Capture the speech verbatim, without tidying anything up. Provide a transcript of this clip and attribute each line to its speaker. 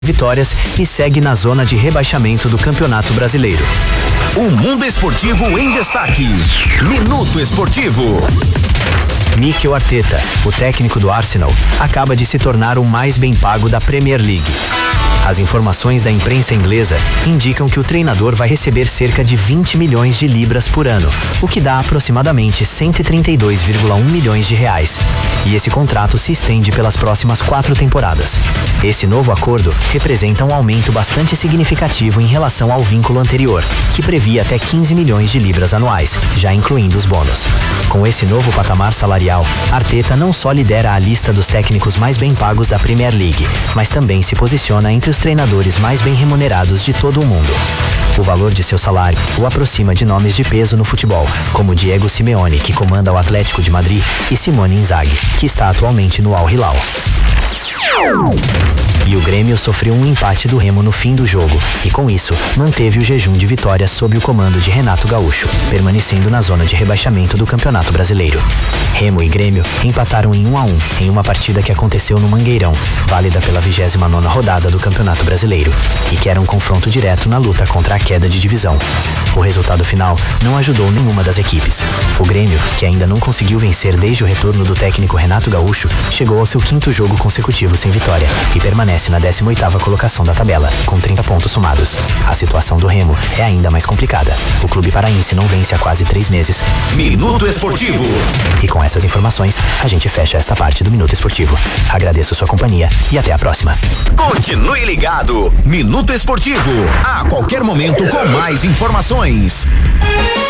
Speaker 1: vitórias e segue na zona de rebaixamento do Campeonato Brasileiro.
Speaker 2: O mundo esportivo em destaque. Minuto Esportivo.
Speaker 1: Mikel Arteta, o técnico do Arsenal, acaba de se tornar o mais bem pago da Premier League. As informações da imprensa inglesa indicam que o treinador vai receber cerca de vinte milhões de libras por ano, o que dá aproximadamente cento e trinta e dois vírgula um milhões de reais. E esse contrato se estende pelas próximas quatro temporadas. Esse novo acordo representa um aumento bastante significativo em relação ao vínculo anterior, que previa até quinze milhões de libras anuais, já incluindo os bônus. Com esse novo patamar salarial, Arteta não só lidera a lista dos técnicos mais bem pagos da Premier League, mas também se posiciona entre os treinadores mais bem remunerados de todo o mundo. O valor de seu salário o aproxima de nomes de peso no futebol, como Diego Simeone, que comanda o Atlético de Madrid, e Simone Inzaghi, que está atualmente no Al Hilal. E o Grêmio sofreu um empate do Remo no fim do jogo e, com isso, manteve o jejum de vitórias sob o comando de Renato Gaúcho, permanecendo na zona de rebaixamento do Campeonato Brasileiro. Remo e Grêmio empataram em um a um em uma partida que aconteceu no Mangueirão, válida pela vigésima nona rodada do Campeonato Brasileiro, e que era um confronto direto na luta contra a queda de divisão. O resultado final não ajudou nenhuma das equipes. O Grêmio, que ainda não conseguiu vencer desde o retorno do técnico Renato Gaúcho, chegou ao seu quinto jogo consecutivo sem vitória e permanece na décima oitava colocação da tabela, com trinta pontos somados. A situação do Remo é ainda mais complicada. O clube paraense não vence há quase três meses.
Speaker 2: Minuto Esportivo.
Speaker 1: E com essas informações, a gente fecha esta parte do Minuto Esportivo. Agradeço sua companhia e até a próxima.
Speaker 2: Continue ligado. Minuto Esportivo. A qualquer momento com mais informações.